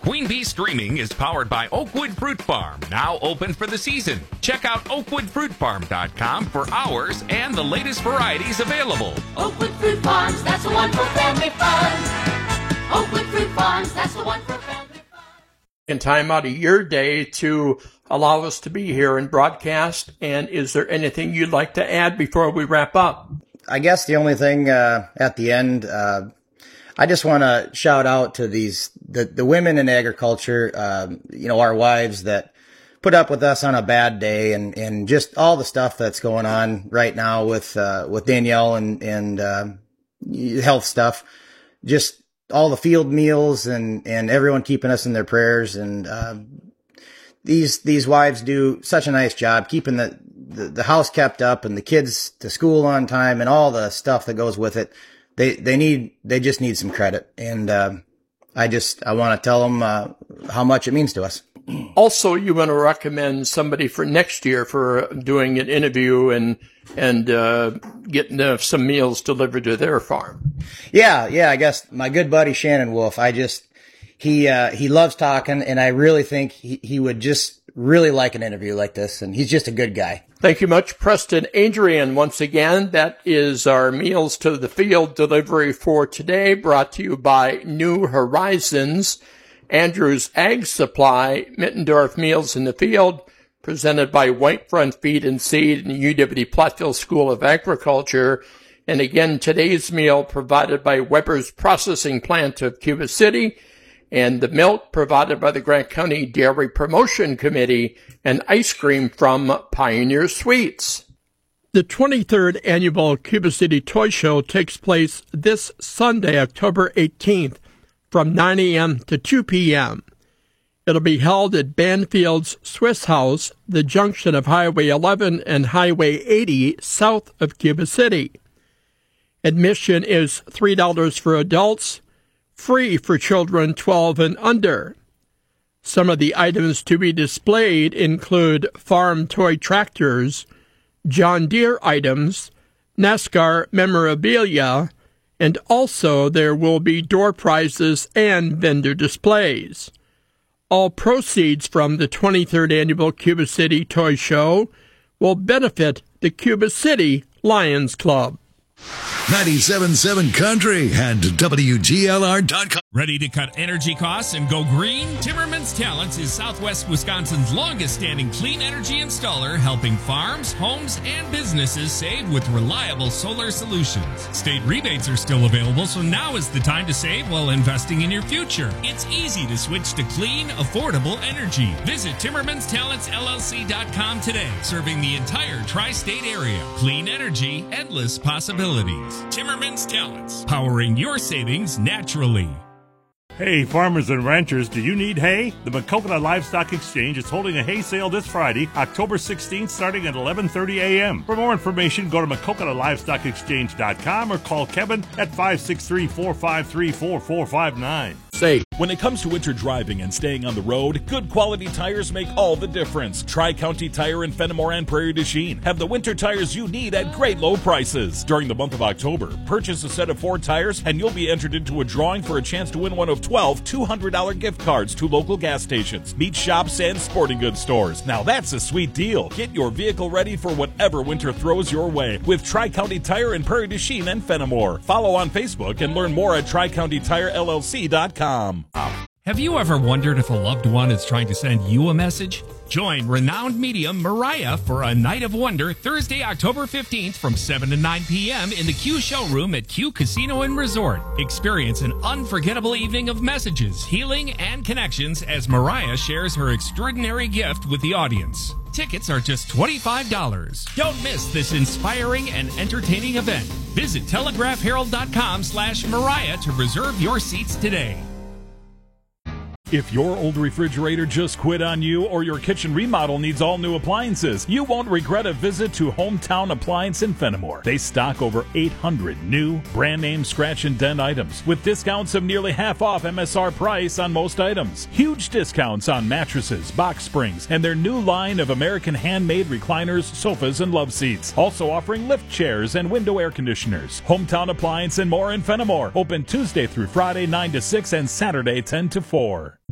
Queen Bee Streaming is powered by Oakwood Fruit Farm, now open for the season. Check out oakwoodfruitfarm.com for hours and the latest varieties available. Oakwood Fruit Farms, that's the one for family fun. Oakwood Fruit Farms, that's the one for family fun. And time out of your day to allow us to be here and broadcast. And is there anything you'd like to add before we wrap up? I guess the only thing at the end, I just want to shout out to the women in agriculture, our wives that put up with us on a bad day and just all the stuff that's going on right now with Danielle and health stuff, just all the field meals and everyone keeping us in their prayers. And these wives do such a nice job keeping the house kept up and the kids to school on time and all the stuff that goes with it. They just need some credit. And, I want to tell them, how much it means to us. Also, you want to recommend somebody for next year for doing an interview and getting some meals delivered to their farm. Yeah. I guess my good buddy Shannon Wolf, he loves talking, and I really think he would just really like an interview like this, and he's just a good guy. Thank you much, Preston Adrian. Once again, that is our Meals to the Field delivery for today, brought to you by New Horizons, Andrews Ag Supply, Mittendorf Meals in the Field, presented by Whitefront Feed and Seed and UW Platteville School of Agriculture. And again, today's meal provided by Weber's Processing Plant of Cuba City, and the milk provided by the Grant County Dairy Promotion Committee, and ice cream from Pioneer Sweets. The 23rd Annual Cuba City Toy Show takes place this Sunday, October 18th, from 9 a.m. to 2 p.m. It'll be held at Banfield's Swiss House, the junction of Highway 11 and Highway 80 south of Cuba City. Admission is $3 for adults, free for children 12 and under. Some of the items to be displayed include farm toy tractors, John Deere items, NASCAR memorabilia, and also there will be door prizes and vendor displays. All proceeds from the 23rd Annual Cuba City Toy Show will benefit the Cuba City Lions Club. 97.7 Country and WGLR.com. Ready to cut energy costs and go green? Timmerman's Talents is Southwest Wisconsin's longest-standing clean energy installer, helping farms, homes, and businesses save with reliable solar solutions. State rebates are still available, so now is the time to save while investing in your future. It's easy to switch to clean, affordable energy. Visit TimmermansTalentsLLC.com today, serving the entire tri-state area. Clean energy, endless possibilities. Timmerman's Talents, powering your savings naturally. Hey, farmers and ranchers, do you need hay? The Maquoketa Livestock Exchange is holding a hay sale this Friday, October 16th, starting at 11:30 a.m. For more information, go to MaquoketaLivestockExchange.com or call Kevin at 563-453-4459. When it comes to winter driving and staying on the road, good quality tires make all the difference. Tri-County Tire in Fenimore and Prairie du Chien have the winter tires you need at great low prices. During the month of October, purchase a set of 4 tires and you'll be entered into a drawing for a chance to win one of 12 $200 gift cards to local gas stations, meat shops, and sporting goods stores. Now that's a sweet deal. Get your vehicle ready for whatever winter throws your way with Tri-County Tire in Prairie du Chien and Fenimore. Follow on Facebook and learn more at TriCountyTireLLC.com. Have you ever wondered if a loved one is trying to send you a message? Join renowned medium Mariah for a night of wonder Thursday, October 15th from 7 to 9 p.m. in the Q Showroom at Q Casino and Resort. Experience an unforgettable evening of messages, healing, and connections as Mariah shares her extraordinary gift with the audience. Tickets are just $25. Don't miss this inspiring and entertaining event. Visit TelegraphHerald.com/Mariah to reserve your seats today. If your old refrigerator just quit on you or your kitchen remodel needs all new appliances, you won't regret a visit to Hometown Appliance in Fenimore. They stock over 800 new, brand name scratch and dent items with discounts of nearly half off MSR price on most items. Huge discounts on mattresses, box springs, and their new line of American handmade recliners, sofas, and love seats. Also offering lift chairs and window air conditioners. Hometown Appliance and more in Fenimore. Open Tuesday through Friday 9 to 6 and Saturday 10 to 4.